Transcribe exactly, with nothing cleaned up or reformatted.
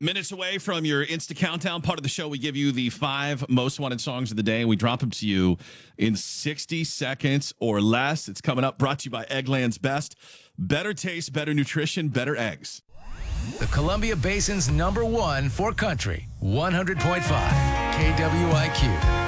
Minutes away from your Insta Countdown part of the show, we give you the five most wanted songs of the day, and we drop them to you in sixty seconds or less. It's coming up, brought to you by Eggland's Best. Better taste, better nutrition, better eggs. The Columbia Basin's number one for country, one hundred point five K W I Q.